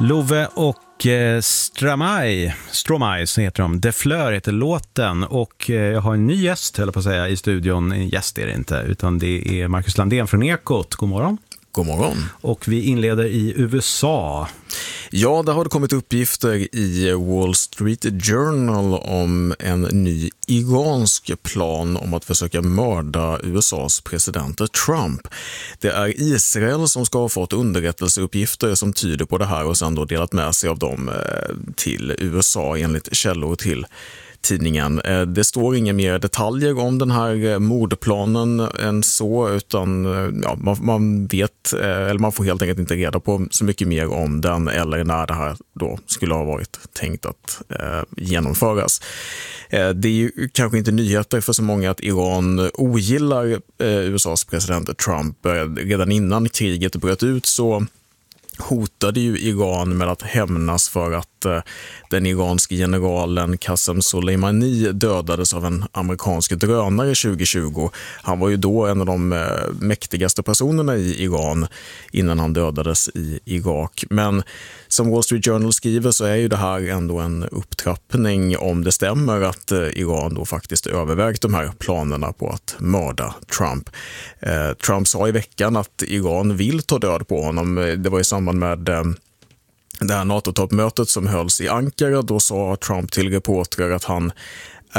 Love och Stromae så heter de. De Fleur heter låten och jag har en ny gäst, höll på att säga, i studion. En gäst är det inte, utan det är Marcus Landén från Ekot. God morgon. God morgon. Och vi inleder i USA. Ja, där har det kommit uppgifter i Wall Street Journal om en ny iransk plan om att försöka mörda USAs president Trump. Det är Israel som ska ha fått underrättelseuppgifter som tyder på det här och sedan då delat med sig av dem till USA enligt källor till tidningen. Det står inga mer detaljer om den här mordplanen än så, utan ja, man vet, eller man får helt enkelt inte reda på så mycket mer om den eller när det här då skulle ha varit tänkt att genomföras. Det är ju kanske inte nyheter för så många att Iran ogillar USAs president Trump. Redan innan kriget bröt ut så hotade ju Iran med att hämnas för att den iranske generalen Qasem Soleimani dödades av en amerikansk drönare 2020. Han var ju då en av de mäktigaste personerna i Iran innan han dödades i Irak. Men som Wall Street Journal skriver så är ju det här ändå en upptrappning om det stämmer att Iran då faktiskt övervägt de här planerna på att mörda Trump. Trump sa i veckan att Iran vill ta död på honom. Det var i samband med det här NATO-toppmötet som hölls i Ankara. Då sa Trump till reportrar att han